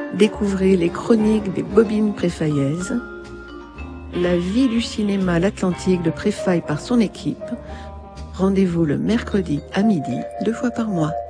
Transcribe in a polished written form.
Découvrez les chroniques des Bobines Préfaillaises, la vie du cinéma à l'Atlantique de Préfaille par son équipe. Rendez-vous le mercredi à midi, 2 fois par mois.